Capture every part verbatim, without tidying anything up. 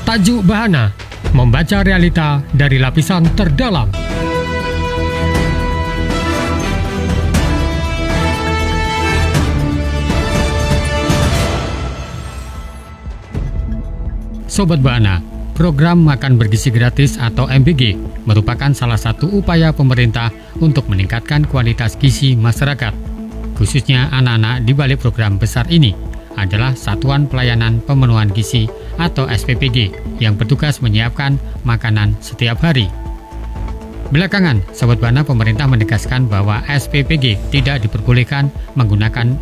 Tajuk Bahana, membaca realita dari lapisan terdalam. Sobat Bahana, program Makan Bergizi Gratis atau M B G merupakan salah satu upaya pemerintah untuk meningkatkan kualitas gizi masyarakat. Khususnya anak-anak di balik program besar ini adalah Satuan Pelayanan Pemenuhan Gizi atau S P P G yang bertugas menyiapkan makanan setiap hari. Belakangan, Sobat Bahana, pemerintah menegaskan bahwa S P P G tidak diperbolehkan menggunakan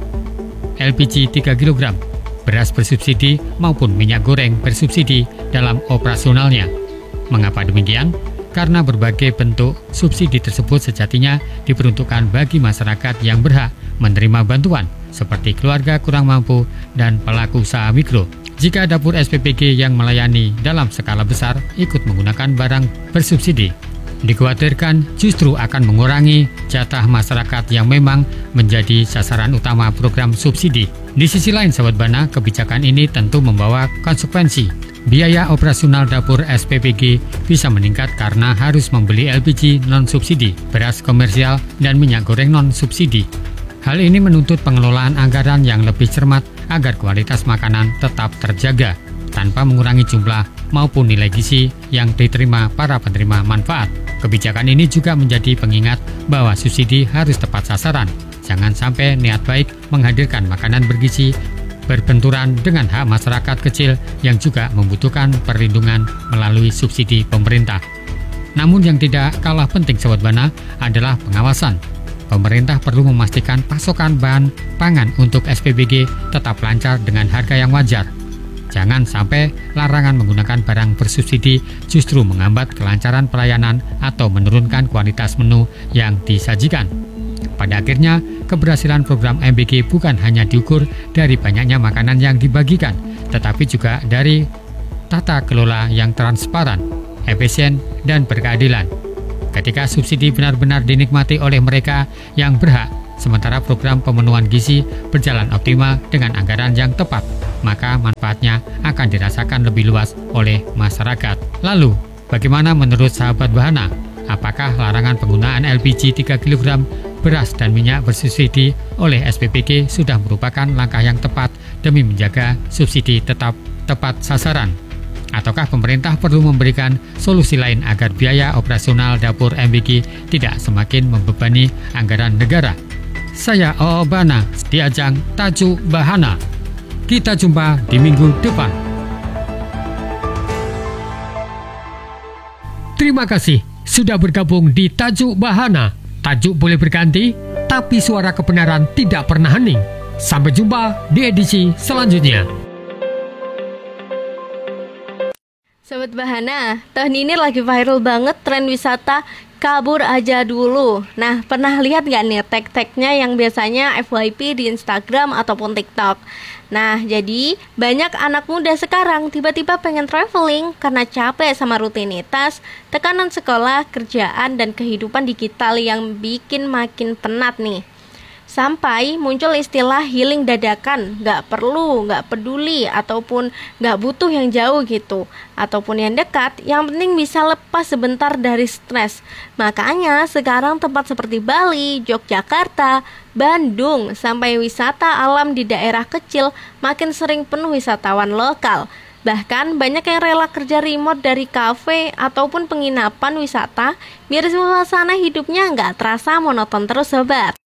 L P G tiga kilogram, beras bersubsidi maupun minyak goreng bersubsidi dalam operasionalnya. Mengapa demikian? Karena berbagai bentuk subsidi tersebut sejatinya diperuntukkan bagi masyarakat yang berhak menerima bantuan, seperti keluarga kurang mampu dan pelaku usaha mikro. Jika dapur S P P G yang melayani dalam skala besar ikut menggunakan barang bersubsidi, dikhawatirkan justru akan mengurangi jatah masyarakat yang memang menjadi sasaran utama program subsidi. Di sisi lain, Sobat Bahana, kebijakan ini tentu membawa konsekuensi. Biaya operasional dapur S P P G bisa meningkat karena harus membeli L P G non-subsidi, beras komersial, dan minyak goreng non-subsidi. Hal ini menuntut pengelolaan anggaran yang lebih cermat agar kualitas makanan tetap terjaga, tanpa mengurangi jumlah maupun nilai gizi yang diterima para penerima manfaat. Kebijakan ini juga menjadi pengingat bahwa subsidi harus tepat sasaran. Jangan sampai niat baik menghadirkan makanan bergizi berbenturan dengan hak masyarakat kecil yang juga membutuhkan perlindungan melalui subsidi pemerintah. Namun yang tidak kalah penting, Sobat Bahana, adalah pengawasan. Pemerintah perlu memastikan pasokan bahan pangan untuk S P P G tetap lancar dengan harga yang wajar. Jangan sampai larangan menggunakan barang bersubsidi justru menghambat kelancaran pelayanan atau menurunkan kualitas menu yang disajikan. Pada akhirnya, keberhasilan program M B G bukan hanya diukur dari banyaknya makanan yang dibagikan, tetapi juga dari tata kelola yang transparan, efisien, dan berkeadilan. Ketika subsidi benar-benar dinikmati oleh mereka yang berhak, sementara program pemenuhan gizi berjalan optimal dengan anggaran yang tepat, maka manfaatnya akan dirasakan lebih luas oleh masyarakat. Lalu, bagaimana menurut sahabat Bahana? Apakah larangan penggunaan L P G tiga kilogram beras dan minyak bersubsidi oleh S P P G sudah merupakan langkah yang tepat demi menjaga subsidi tetap tepat sasaran? Ataukah pemerintah perlu memberikan solusi lain agar biaya operasional dapur M B G tidak semakin membebani anggaran negara? Saya O O Bahana di ajang Tajuk Bahana. Kita jumpa di minggu depan. Terima kasih sudah bergabung di Tajuk Bahana. Tajuk boleh berganti, tapi suara kebenaran tidak pernah hening. Sampai jumpa di edisi selanjutnya. Sobat Bahana, tahun ini lagi viral banget tren wisata kabur aja dulu. Nah, pernah lihat gak nih tag-tagnya yang biasanya F Y P di Instagram ataupun TikTok? Nah, jadi banyak anak muda sekarang tiba-tiba pengen traveling karena capek sama rutinitas, tekanan sekolah, kerjaan, dan kehidupan digital yang bikin makin penat nih. Sampai muncul istilah healing dadakan, gak perlu, gak peduli, ataupun gak butuh yang jauh gitu, ataupun yang dekat, yang penting bisa lepas sebentar dari stres. Makanya sekarang tempat seperti Bali, Yogyakarta, Bandung, sampai wisata alam di daerah kecil makin sering penuh wisatawan lokal. Bahkan banyak yang rela kerja remote dari kafe ataupun penginapan wisata biar suasana hidupnya gak terasa monoton terus, sobat.